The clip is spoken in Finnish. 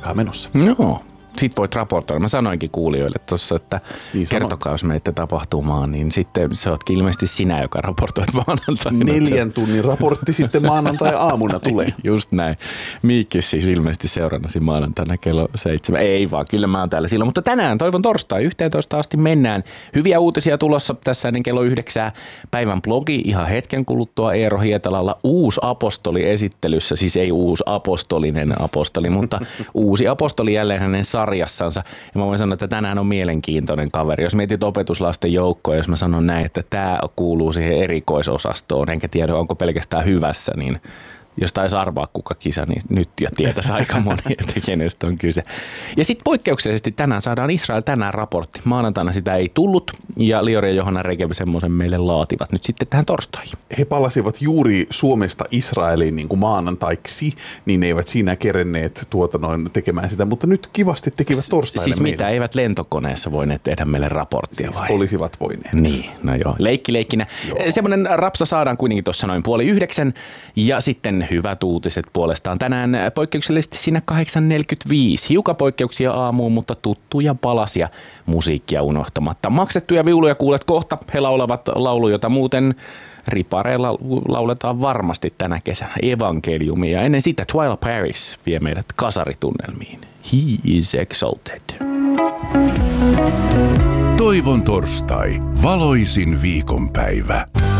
aikaa menossa. No, sit voit raportoida. Mä sanoinkin kuulijoille tuossa, että Niin kertokaa, jos menette tapahtumaan, niin sitten se ootkin ilmeisesti sinä, joka raportoit maanantaina. 4 tunnin raportti sitten maanantai-aamuna tulee. Just näin. Miikki siis ilmeisesti seurannasi maanantaina kello 7. Ei vaan, kyllä mä oon täällä silloin. Mutta tänään, toivon torstai, 11 asti mennään. Hyviä uutisia tulossa tässä ennen kello 9. Päivän blogi ihan hetken kuluttua Eero Hietalalla. Uusi apostoli esittelyssä, siis ei uusi apostolinen apostoli, mutta uusi apostoli jälleen hänen sarjassansa. Ja mä voin sanoa, että tänään on mielenkiintoinen kaveri. Jos mietit opetuslasten joukkoa, jos mä sanon näin, että tämä kuuluu siihen erikoisosastoon, enkä tiedä onko pelkästään hyvässä, niin jos taisi arvaa kuka kisa, niin nyt jo tietäisi aika moni, että kenestä on kyse. Ja sitten poikkeuksellisesti tänään saadaan Israel tänään raportti. Maanantaina sitä ei tullut ja Liori ja Johanna Rekevi semmoisen meille laativat nyt sitten tähän torstaihin. He palasivat juuri Suomesta Israeliin niin kuin maanantaiksi, niin ne eivät siinä kerenneet tekemään sitä, mutta nyt kivasti tekivät torstaille siis meille. mitä, eivät lentokoneessa voineet tehdä meille raporttia Siis vai? olisivat voineet. Niin, no joo. Leikkinä. Semmoinen rapsa saadaan kuitenkin tuossa noin 8:30 ja sitten hyvät uutiset puolestaan. Tänään poikkeuksellisesti siinä 8.45. Hiukan poikkeuksia aamuun, mutta tuttuja palasia musiikkia unohtamatta. Maksettuja viuluja kuulet kohta. He laulavat laulu, jota muuten ripareilla lauletaan varmasti tänä kesänä. Evankeliumia. Ennen sitä Twyla Paris vie meidät kasaritunnelmiin. He is exalted. Toivon torstai. Valoisin viikonpäivä.